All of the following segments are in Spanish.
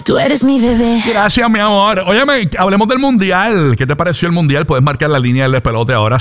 Tú eres mi bebé. Gracias, mi amor. Óyeme, hablemos del Mundial. ¿Qué te pareció el Mundial? Puedes marcar la línea del despelote ahora,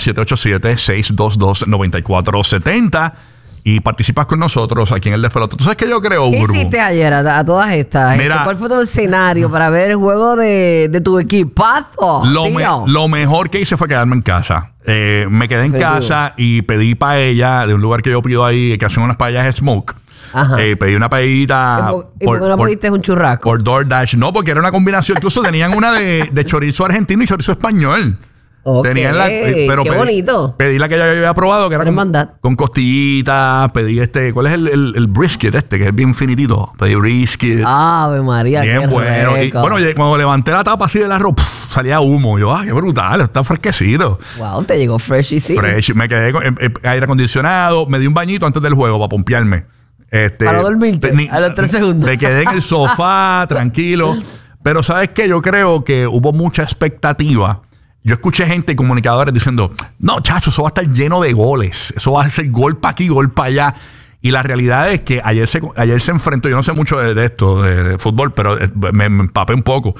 787-622-9470. Y participas con nosotros aquí en el despelote. ¿Tú sabes qué yo creo, ¿Qué Burbu? hiciste ayer a todas estas? Mira, ¿Cuál fue tu escenario para ver el juego de tu equipazo? Lo mejor que hice fue quedarme en casa. Me quedé en casa y pedí paella de un lugar que yo pido ahí, que hacen unas paellas smoke. Ajá. Pedí una paellita. ¿Y por qué no pediste un churrasco? Por DoorDash. No, porque era una combinación. Incluso tenían una de chorizo argentino y chorizo español. Okay. Tenían pero qué bonito. Pedí la que ya había probado, que era con costillitas. Pedí ¿cuál es el brisket que es bien finitito? Pedí brisket. Ave María, bien qué bueno. Y, bueno, cuando levanté la tapa así del arroz, salía humo. Yo, qué brutal, está fresquecito. Wow, te llegó fresh y sí. Fresh. Me quedé con aire acondicionado. Me di un bañito antes del juego para pompearme. Para dormirte a los 3 segundos. Me quedé en el sofá, tranquilo. Pero ¿sabes qué? Yo creo que hubo mucha expectativa. Yo escuché gente y comunicadores diciendo, no, chacho, eso va a estar lleno de goles. Eso va a ser gol para aquí, gol para allá. Y la realidad es que ayer se enfrentó, yo no sé mucho de esto, de fútbol, pero me empapé un poco.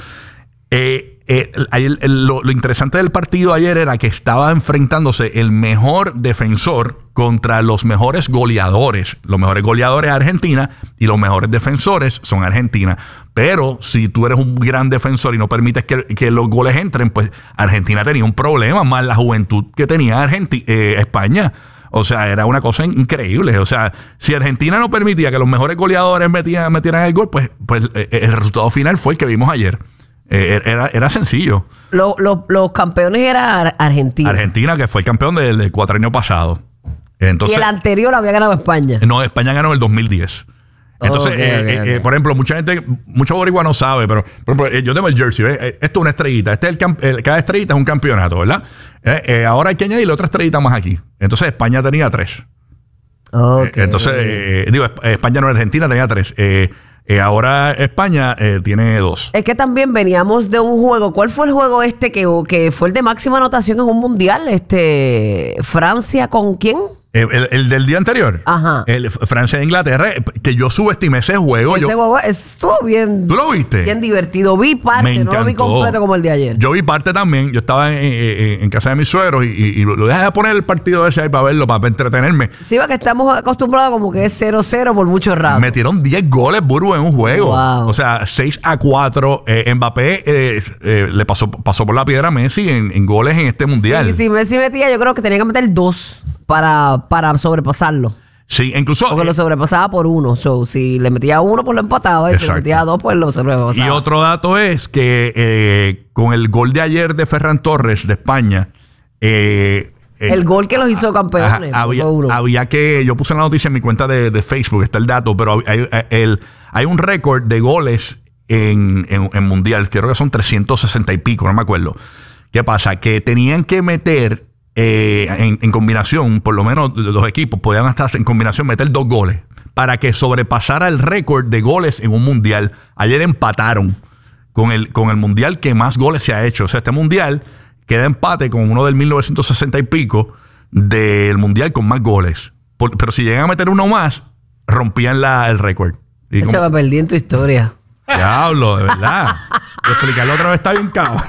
Lo interesante del partido ayer era que estaba enfrentándose el mejor defensor contra los mejores goleadores. Los mejores goleadores Argentina y los mejores defensores son Argentina. Pero si tú eres un gran defensor y no permites que los goles entren, pues Argentina tenía un problema, más la juventud que tenía España. O sea, era una cosa increíble. O sea, si Argentina no permitía que los mejores goleadores metieran el gol, pues el resultado final fue el que vimos ayer. Era sencillo. Los campeones eran Argentina. Argentina, que fue el campeón del cuatrienio pasado. Entonces, y el anterior había ganado España. No, España ganó en el 2010. Entonces, okay. Por ejemplo, mucho boricua no sabe, pero por ejemplo, yo tengo el jersey, ¿ves? Esto es una estrellita. Cada estrellita es un campeonato, ¿verdad? Ahora hay que añadirle otra estrellita más aquí. Entonces, España tenía 3. Okay. Entonces, España no, Argentina tenía 3. Ahora España tiene 2. Es que también veníamos de un juego. ¿Cuál fue el juego que fue el de máxima anotación en un mundial? ¿Francia con quién? El del día anterior. Ajá. Francia e Inglaterra, que yo subestimé ese juego. Ese juego estuvo bien. ¿Tú lo viste? Bien divertido. Vi parte, no lo vi completo como el de ayer. Yo vi parte también. Yo estaba en casa de mis suegros y lo dejé de poner el partido ese ahí para verlo, para entretenerme. Sí, va que estamos acostumbrados como que es 0-0 por mucho rato. Metieron 10 goles, Burbu, en un juego. Wow. O sea, 6-4. Mbappé le pasó por la piedra a Messi en goles en este mundial. Sí, Messi metía, yo creo que tenía que meter 2 para sobrepasarlo. Sí, incluso. Porque lo sobrepasaba por 1. So, si le metía 1, pues lo empataba. Y si le metía 2, pues lo sobrepasaba. Y otro dato es que con el gol de ayer de Ferran Torres de España. El gol que los hizo campeones. Había que. Yo puse la noticia en mi cuenta de Facebook, está el dato, pero hay un récord de goles en Mundial. Creo que son 360 y pico, no me acuerdo. ¿Qué pasa? Que tenían que meter. En combinación, por lo menos los equipos podían hasta en combinación meter 2 goles para que sobrepasara el récord de goles en un mundial. Ayer empataron con el mundial que más goles se ha hecho. O sea, este mundial queda empate con uno del 1960 y pico del mundial con más goles. Pero si llegan a meter uno más, rompían el récord. Me perdí en tu historia. Diablo, de verdad. Explicarlo otra vez está bien cabrón.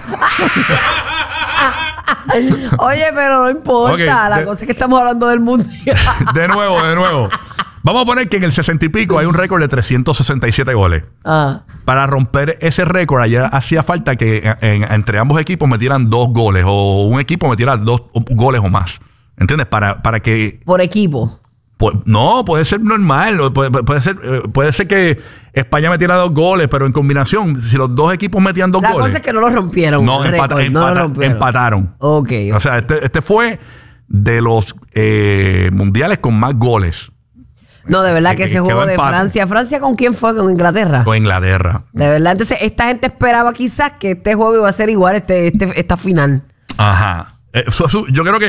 Oye, pero no importa. Okay, la cosa es que estamos hablando del mundial. De nuevo. Vamos a poner que en el 60 y pico hay un récord de 367 goles. Para romper ese récord, ayer hacía falta que entre ambos equipos metieran 2 goles o un equipo metiera 2 goles o más. ¿Entiendes? Para que... Por equipo. No, puede ser normal. Puede ser que España metiera 2 goles, pero en combinación, si los 2 equipos metían 2 goles. La cosa es que no lo rompieron. No, empataron. Ok. O sea, este fue de los mundiales con más goles. No, de verdad que ese juego de Francia. ¿Francia con quién fue? ¿Con Inglaterra? Con Inglaterra. De verdad. Entonces, esta gente esperaba quizás que este juego iba a ser igual esta final. Ajá. Yo creo que